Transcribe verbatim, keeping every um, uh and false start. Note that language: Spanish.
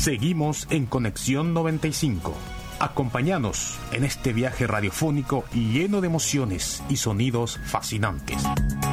Seguimos en Conexión noventa y cinco. Acompáñanos en este viaje radiofónico lleno de emociones y sonidos fascinantes.